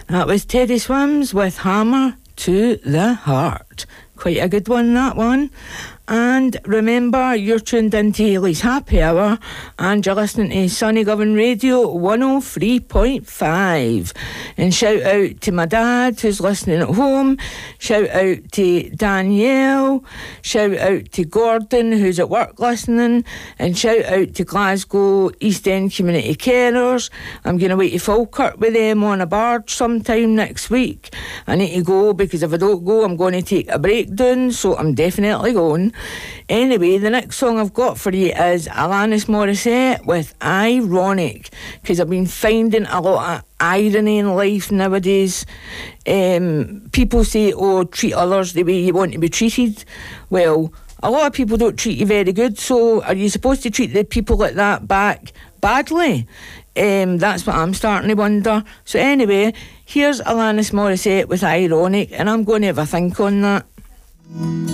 That was Teddy Swims with Hammer to the Heart. Quite a good one, that one. And remember, you're tuned into Hayley's Happy Hour and you're listening to Sunny Govan Radio 103.5. And shout out to my dad who's listening at home. Shout out to Danielle. Shout out to Gordon who's at work listening. And shout out to Glasgow East End Community Carers. I'm going away to Falkirk with them on a barge sometime next week. I need to go because if I don't go, I'm going to take a breakdown. So I'm definitely going. Anyway, the next song I've got for you is Alanis Morissette with Ironic, because I've been finding a lot of irony in life nowadays. People say, oh, treat others the way you want to be treated. Well, a lot of people don't treat you very good, so are you supposed to treat the people like that back badly? That's what I'm starting to wonder. So anyway, here's Alanis Morissette with Ironic, and I'm going to have a think on that.